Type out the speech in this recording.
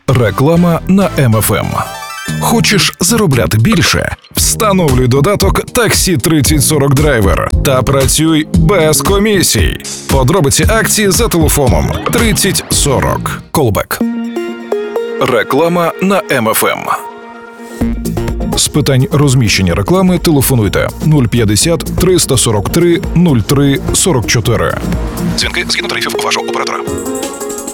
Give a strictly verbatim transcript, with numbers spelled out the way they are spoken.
Реклама на Ем Еф Ем. Хочеш заробляти більше? Встановлюй додаток Таксі тридцять сорок Драйвер та працюй без комісій. Подробиці акції за телефоном тридцять сорок. Колбек. Реклама на Ем Еф Ем. З питань розміщення реклами телефонуйте нуль п'ятдесят триста сорок три нуль три сорок чотири. Дзвінки згідно тарифів вашого оператора.